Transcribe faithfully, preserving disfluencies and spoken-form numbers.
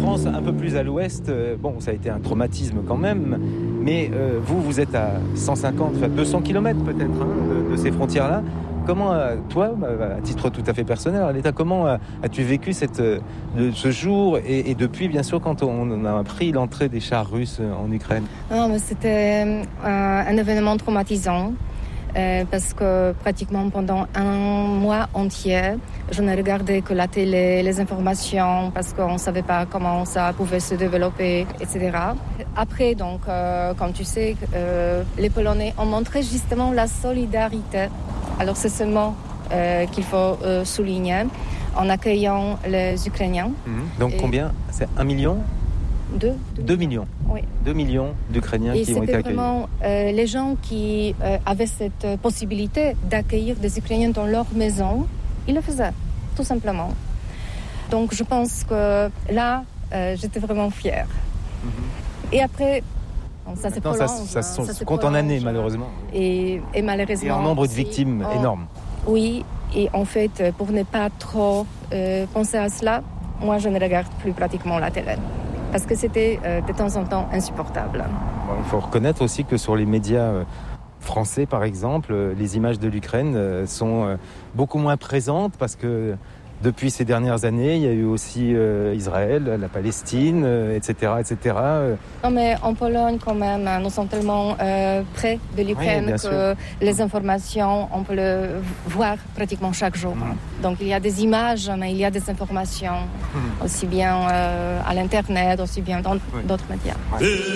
France, un peu plus à l'ouest, euh, bon, ça a été un traumatisme quand même, mais euh, vous, vous êtes à cent cinquante, enfin deux cents kilomètres peut-être hein, de, de ces frontières-là. Comment, euh, toi, à titre tout à fait personnel, Arletta, comment euh, as-tu vécu cette, euh, ce jour et, et depuis, bien sûr, quand on a appris l'entrée des chars russes en Ukraine? Non, mais c'était euh, un événement traumatisant. Euh, parce que pratiquement pendant un mois entier, je ne regardais que la télé, les informations, parce qu'on ne savait pas comment ça pouvait se développer, et cetera. Après, donc, euh, comme tu sais, euh, les Polonais ont montré justement la solidarité. Alors c'est ce mot euh, qu'il faut euh, souligner en accueillant les Ukrainiens. Mmh. Donc Et combien? C'est un million? Deux. Deux millions. Oui. Deux millions d'Ukrainiens Et qui ont été accueillis. c'était vraiment euh, les gens qui euh, avaient cette possibilité d'accueillir des Ukrainiens dans leur maison, ils le faisaient, tout simplement. Donc je pense que là, euh, j'étais vraiment fière. Mm-hmm. Et après, bon, ça se prolonge. Ça, ça, ça, ça se compte en années, malheureusement. Et, et malheureusement... Et en nombre de aussi, victimes on, énorme. Oui, et en fait, pour ne pas trop euh, penser à cela, moi je ne regarde plus pratiquement la télé. Parce que c'était euh, de temps en temps insupportable. Bon, il faut reconnaître aussi que sur les médias euh, français, par exemple, euh, les images de l'Ukraine euh, sont euh, beaucoup moins présentes parce que depuis ces dernières années, il y a eu aussi euh, Israël, la Palestine, euh, et cetera, et cetera. Non, mais en Pologne, quand même, nous sommes tellement euh, près de l'Ukraine oui, que sûr. Les informations, on peut le voir pratiquement chaque jour. Mmh. Donc, il y a des images, mais il y a des informations, mmh. aussi bien euh, à l'Internet, aussi bien dans oui. d'autres médias. Ouais.